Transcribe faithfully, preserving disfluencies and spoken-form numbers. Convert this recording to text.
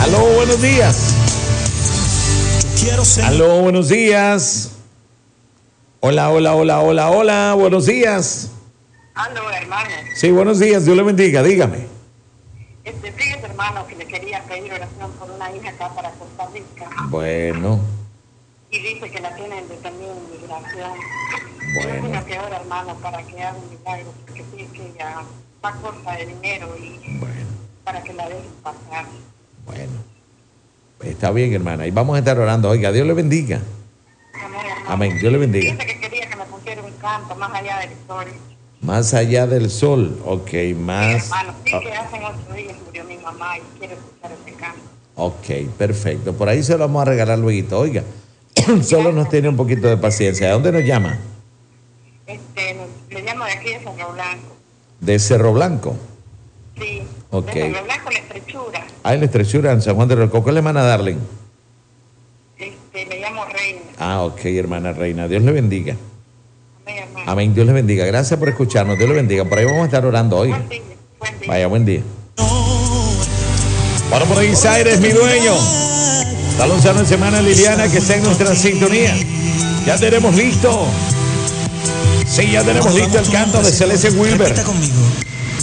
Aló, buenos días. Aló, buenos días. Hola, hola, hola, hola, hola, buenos días. Aló, hermano. Sí, buenos días, Dios le bendiga, dígame. Este, fíjese, hermano, que le quería pedir oración por una hija acá para Costa Rica. Bueno. Y dice que la tienen detenido en migración. Bueno. Yo que ahora, hermano, para que haga un milagro, porque sí que ella está corta de dinero y Bueno. para que la dejen pasar. Bueno. Está bien, hermana. Y vamos a estar orando. Oiga, Dios le bendiga. Amén, hermano. Amén. Dios le bendiga. Dice que quería que me pusiera un canto más allá del sol. Más allá del sol. Ok, más. Sí, hermano, sí que hace ocho días murió mi mamá y quiero escuchar ese canto. Ok, perfecto. Por ahí se lo vamos a regalar luego. Oiga, solo nos tiene un poquito de paciencia. ¿De dónde nos llama? Este, le llamo de aquí de Cerro Blanco. De Cerro Blanco. Sí. Ok. De Cerro Blanco, la estrechura. Ah, en la estrechura en San Juan de Rocco. ¿Qué le hermana Darling? Este, me llamo Reina. Ah, ok, hermana Reina. Dios le bendiga. Amén, hermano. Amén. Dios le bendiga. Gracias por escucharnos. Dios le bendiga. Por ahí vamos a estar orando hoy. Buen día, buen día. Vaya, buen día. Bueno, por ahí Zaire es mi dueño. Está lanzando en semana Liliana, que está en nuestra sintonía. Ya tenemos listo. Sí, ya tenemos listo el canto de Celeste Wilber. Repita conmigo.